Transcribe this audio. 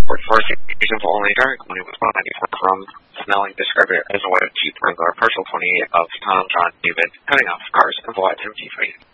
Ford Forest usable only during 194 from Snelling described it as a white Jeep Wrangler partial 28 of Tom John David cutting off cars and Volkswagen MG3.